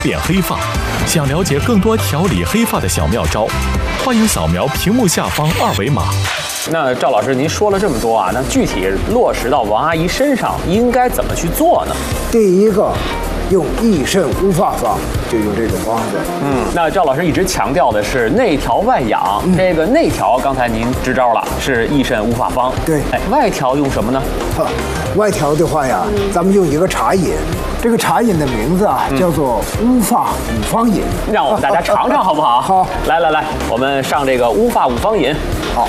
变黑发。想了解更多调理黑发的小妙招，欢迎扫描屏幕下方2维码。 那赵老师，您说了这么多啊，那具体落实到王阿姨身上应该怎么去做呢？ 第一个，用益肾乌发方，就用这种方子。 那赵老师一直强调的是内调外养，这个内调刚才您支招了，是益肾乌发方。 对， 外调用什么呢？ 外调的话呀，咱们用一个茶饮，这个茶饮的名字啊叫做乌发五方饮。 让我们大家尝尝好不好？ 好， 来，我们上这个乌发五方饮。 好。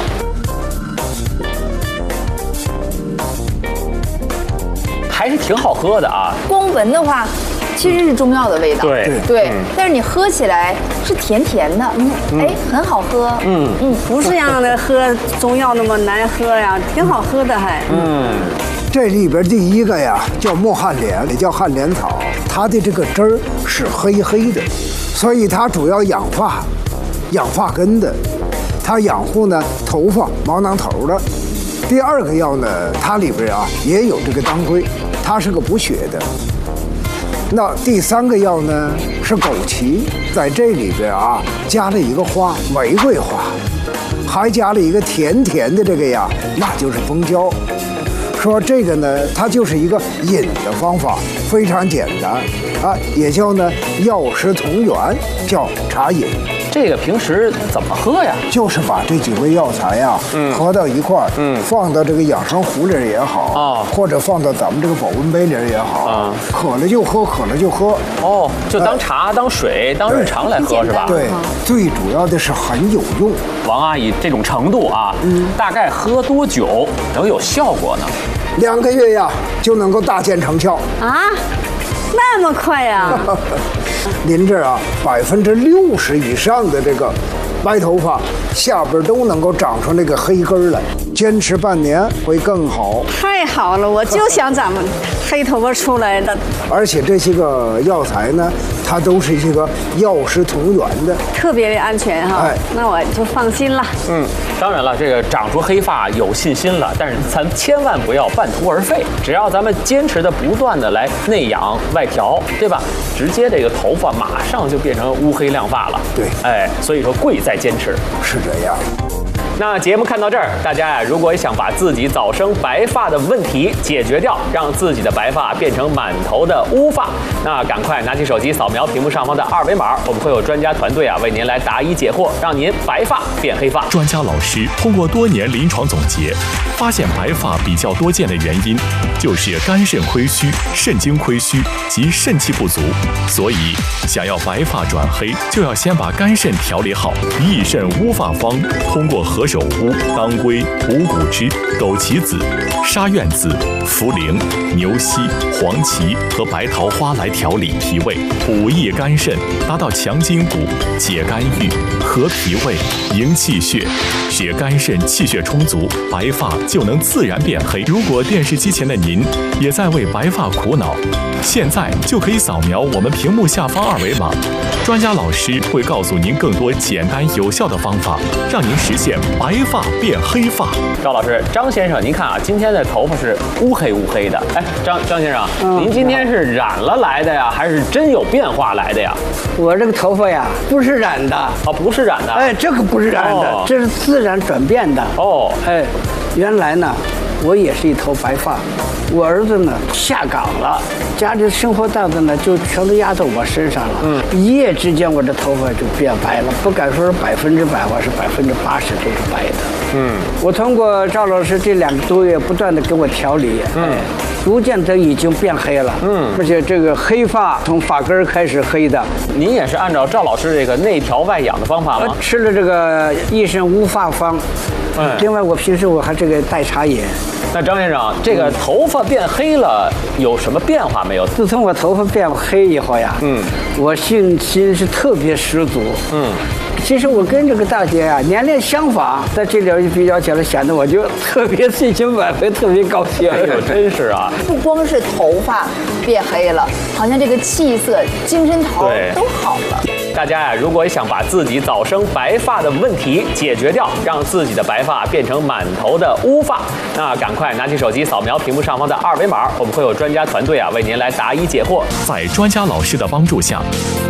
还是挺好喝的啊。光闻的话，其实是中药的味道。对，但是你喝起来是甜甜的，很好喝。 不是让的喝中药那么难喝呀，挺好喝的还。 这里边第一个呀叫墨旱莲，也叫旱莲草，它的这个汁儿是黑黑的，所以它主要养发、养发根的，它养护呢头发、毛囊头的。第二个药呢，它里边啊也有这个当归，它是个补血的。那第三个药呢是枸杞，在这里边啊加了一个花，玫瑰花，还加了一个甜甜的这个呀，那就是蜂胶。说这个呢，它就是一个饮的方法，非常简单啊，也叫呢药食同源，叫茶饮。 这个平时怎么喝呀？ 就是把这几味药材呀，合到一块儿，放到这个养生壶里也好，或者放到咱们这个保温杯里也好，渴了就喝，渴了就喝。 哦，就当茶、当水、当日常来喝是吧？ 对，最主要的是很有用。 王阿姨这种程度啊，大概喝多久能有效果呢 ？2个月呀，就能够大见成效啊。那么快呀！ 您这啊，60%以上的这个白头发下边都能够长出那个黑根来，坚持半年会更好。 太好了，我就想咱们黑头发出来的。 而且这些个药材呢，它都是一个药食同源的， 特别的安全哈。那我就放心了。 当然了，这个长出黑发有信心了，但是咱千万不要半途而废。只要咱们坚持的不断的来内养外调，对吧？直接这个头发马上就变成乌黑亮发了。 对， 所以说贵在坚持。 是这样。 那节目看到这儿，大家呀，如果想把自己早生白发的问题解决掉，让自己的白发变成满头的乌发，那赶快拿起手机扫描屏幕上方的2维码，我们会有专家团队啊为您来答疑解惑，让您白发变黑发。 专家老师通过多年临床总结，发现白发比较多见的原因就是肝肾亏虚、肾精亏虚及肾气不足，所以想要白发转黑，就要先把肝肾调理好。益肾乌发方通过何首乌、当归、五谷汁、枸杞子、沙苑子、茯苓、牛膝、黄芪和白桃花来调理脾胃，补益肝肾，达到强筋骨、解肝郁、和脾胃、营气血，使肝肾气血充足，白发就能自然变黑。如果电视机前的您也在为白发苦恼，现在就可以扫描我们屏幕下方2维码，专家老师会告诉您更多简单有效的方法，让您实现白发变黑发。 赵老师，张先生，您看啊，今天的头发是乌黑的。张先生，您今天是染了来的呀，还是真有变化来的呀？ 我这个头发呀，不是染的。 不是染的。 这个不是染的，这是自然转变的。原来呢，我也是一头白发，我儿子呢下岗了，家里的生活担子呢就全都压到我身上了。一夜之间，我这头发就变白了，不敢说是100%，我是80%这是白的。我通过赵老师这2个多月不断的给我调理，逐渐的已经变黑了。而且这个黑发从发根开始黑的。 您也是按照赵老师这个内调外养的方法吗？ 吃了这个益肾乌发方。另外，我平时我还这个带茶饮。 那张先生，这个头发变黑了有什么变化没有？ 自从我头发变黑以后呀，我信心是特别十足。其实我跟这个大姐啊年龄相仿，在这里比较起来，显得我就特别信心满分，特别高兴。 真是啊！ 不光是头发变黑了，好像这个气色、精神头都好了。 大家呀，如果想把自己早生白发的问题解决掉，让自己的白发变成满头的乌发，那赶快拿起手机扫描屏幕上方的2维码，我们会有专家团队啊为您来答疑解惑。 在专家老师的帮助下，